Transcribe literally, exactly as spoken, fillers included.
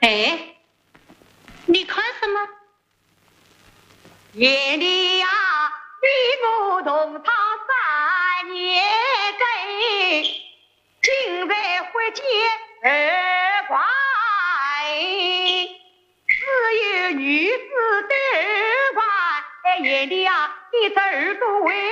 哎，你看什么？ 夜里呀，李牧同他三年给，今日回见二怪，只有女子得怪。夜里呀，你这耳朵为